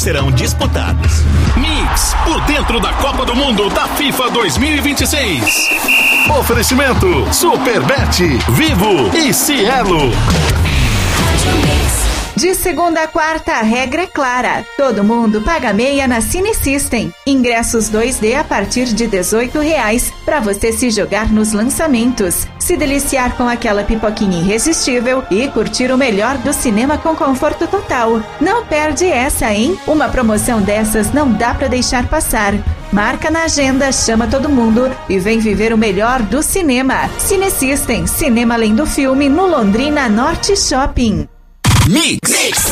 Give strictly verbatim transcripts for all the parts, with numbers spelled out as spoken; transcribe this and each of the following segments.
serão disputados. Mix, por dentro da Copa do Mundo da FIFA dois mil e vinte e seis. Oferecimento Superbet, Vivo e Cielo. De segunda a quarta, a regra é clara. Todo mundo paga meia na Cine System. Ingressos dois D a partir de dezoito reais para você se jogar nos lançamentos, se deliciar com aquela pipoquinha irresistível e curtir o melhor do cinema com conforto total. Não perde essa, hein? Uma promoção dessas não dá para deixar passar. Marca na agenda, chama todo mundo e vem viver o melhor do cinema. Cine System, cinema além do filme, no Londrina Norte Shopping. Mix. Mix.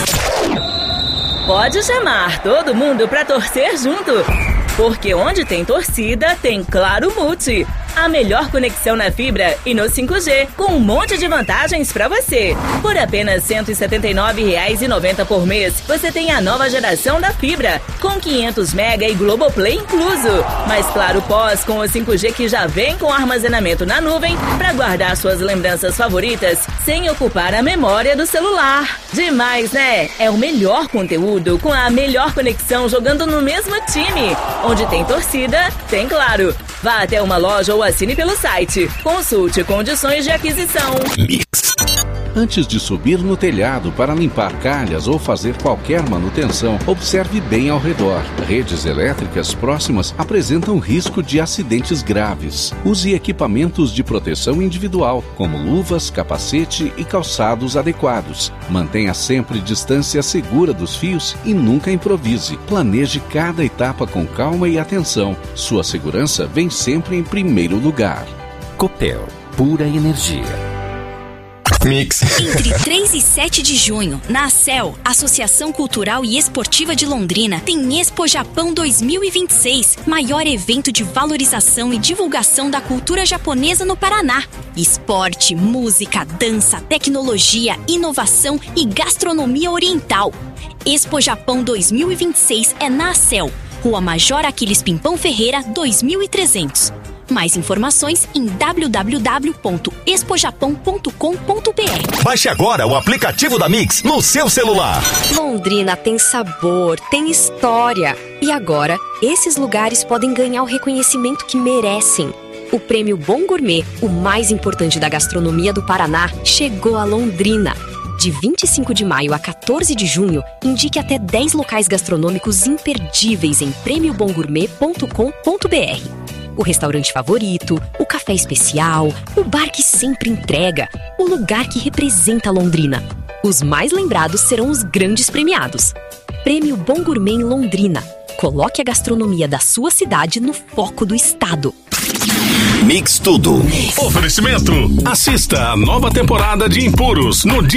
Pode chamar todo mundo pra torcer junto, porque onde tem torcida, tem Claro Multi. A melhor conexão na fibra e no cinco G, com um monte de vantagens pra você. Por apenas cento e setenta e nove reais e noventa centavos por mês, você tem a nova geração da fibra, com quinhentos mega e Globoplay incluso. Mas Claro Pós com o cinco G que já vem com armazenamento na nuvem pra guardar suas lembranças favoritas sem ocupar a memória do celular. Demais, né? É o melhor conteúdo com a melhor conexão jogando no mesmo time. Onde tem torcida, tem Claro. Vá até uma loja ou assine pelo site. Consulte condições de aquisição. Mix. Antes de subir no telhado para limpar calhas ou fazer qualquer manutenção, observe bem ao redor. Redes elétricas próximas apresentam risco de acidentes graves. Use equipamentos de proteção individual, como luvas, capacete e calçados adequados. Mantenha sempre distância segura dos fios e nunca improvise. Planeje cada etapa com calma e atenção. Sua segurança vem sempre em primeiro lugar. Copel, pura energia. Mix. Entre três e sete de junho, na A C E L, Associação Cultural e Esportiva de Londrina, tem Expo Japão dois mil e vinte e seis, maior evento de valorização e divulgação da cultura japonesa no Paraná. Esporte, música, dança, tecnologia, inovação e gastronomia oriental. Expo Japão dois mil e vinte e seis é na A C E L, Rua Major Aquiles Pimpão Ferreira, dois mil e trezentos. Mais informações em w w w ponto expo japão ponto com ponto b r. Baixe agora o aplicativo da Mix no seu celular. Londrina tem sabor, tem história. E agora, esses lugares podem ganhar o reconhecimento que merecem. O Prêmio Bom Gourmet, o mais importante da gastronomia do Paraná, chegou a Londrina. De vinte e cinco de maio a quatorze de junho, indique até dez locais gastronômicos imperdíveis em prêmio bom gourmet ponto com ponto b r. O restaurante favorito, o café especial, o bar que sempre entrega, o lugar que representa Londrina. Os mais lembrados serão os grandes premiados. Prêmio Bom Gourmet em Londrina. Coloque a gastronomia da sua cidade no foco do estado. Mix Tudo. Oferecimento. Assista a nova temporada de Impuros no dia